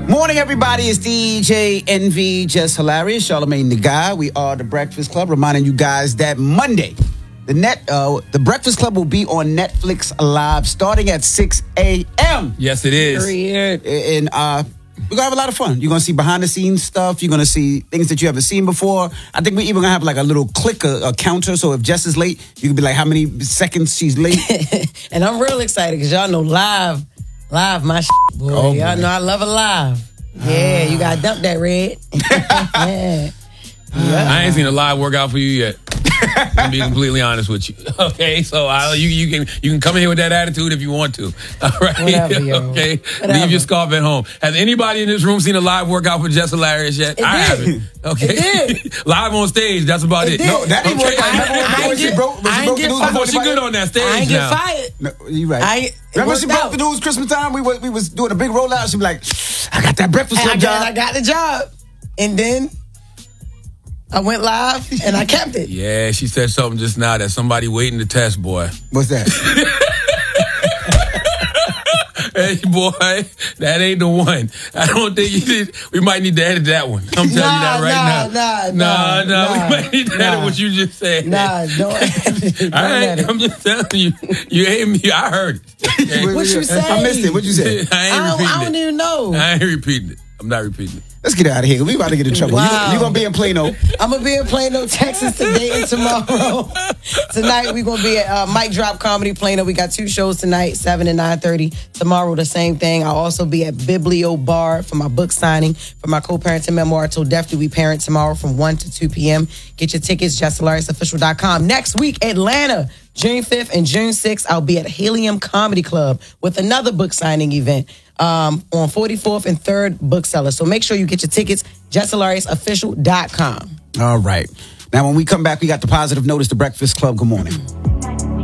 Morning, everybody. It's DJ NV, Just Hilarious, Charlamagne the Guy. We are the Breakfast Club, reminding you guys that Monday, the Breakfast Club will be on Netflix Live starting at 6 a.m. Yes, it is. And we're going to have a lot of fun. You're going to see behind-the-scenes stuff. You're going to see things that you haven't seen before. I think we're even going to have like a little clicker, a counter. So if Jess is late, you can be like, how many seconds she's late. And I'm real excited because y'all know live my boy. Oh, y'all know I love it live. Yeah, you got to dump that, Red. Yeah. I ain't seen a live workout for you yet. I'm being completely honest with you. Okay, so you can come in here with that attitude if you want to. All right, Whatever, yo. Okay, Whatever. Leave your scarf at home. Has anybody in this room seen a live workout for Just Hilarious yet? It I did. haven't. Okay, It did. Live on stage. That's about it. It did. No, that didn't work out. I ain't get fired. Oh, she good on that stage I ain't get now. fired. No, you're right. Remember she broke the news Christmas time? We was doing a big rollout. She be like, I got that Breakfast Club job. I got the job. And then I went live and I kept it. Yeah, she said something just now that somebody waiting to test, boy. What's that? Hey, boy, that ain't the one. I don't think we might need to edit that one. I'm telling you that right now. Nah. We might need to edit what you just said. Nah, don't edit. I'm just telling you. You hate me. I heard it. Okay? What you say? I missed it. What you say? I don't even know. I ain't repeating it. I'm not repeating it. Let's get out of here. We about to get in trouble. Wow. You gonna be in Plano. I'm going to be in Plano, Texas today and tomorrow. Tonight, we're going to be at Mic Drop Comedy Plano. We got 2 shows tonight, 7 and 9:30. Tomorrow, the same thing. I'll also be at Biblio Bar for my book signing for my co-parenting memoir, Till Death Do We Parent, tomorrow from 1 to 2 p.m. Get your tickets, JustHilariousOfficial.com. Next week, Atlanta, June 5th and June 6th, I'll be at Helium Comedy Club with another book signing event on 44th and 3rd Bookseller. So make sure you get your tickets, JustHilariousOfficial.com. All right. Now, when we come back, we got the positive notice, the Breakfast Club. Good morning.